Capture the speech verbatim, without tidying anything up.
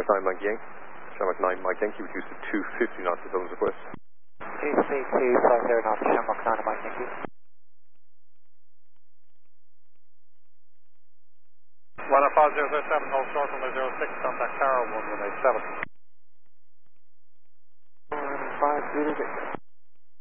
nine Mike Yankee. Shamrock nine Mike Yankee, reduced to two fifty knots at Owens request. G C two five zero knots, Shamrock nine Mike Yankee. Runner five zero zero seven, hold short from zero six, contact Tower one one eight seven. one five zero zero.